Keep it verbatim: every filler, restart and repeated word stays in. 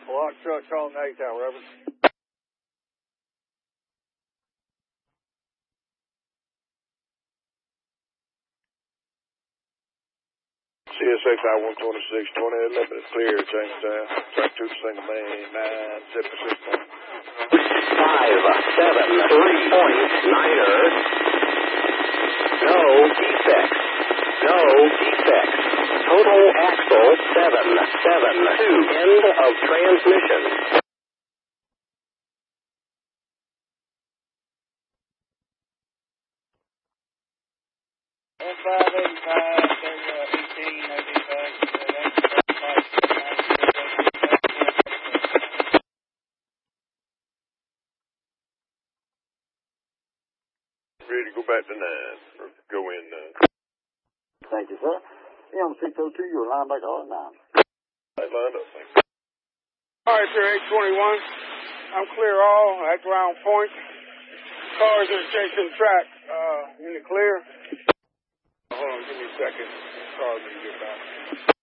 Block truck calling eight tower, over. C S X I one twenty-six twenty eleven is clear, Jamestown. Track two to single main, nine, seven, six point. Five, seven, three point, niner. No defects. No defects. Total axle, seven, seven, two. End of transmission. One five eight five, eighteen, eighty-five, Ready to go back to nine, or go in nine. Thank you, sir. M six oh two, you're line back on nine. They lined up, thank you. All right, sir, eight twenty-one. I'm clear all, at ground point. Cars are chasing track, uh, in the clear. Hold on, give me a second. Cars are get back.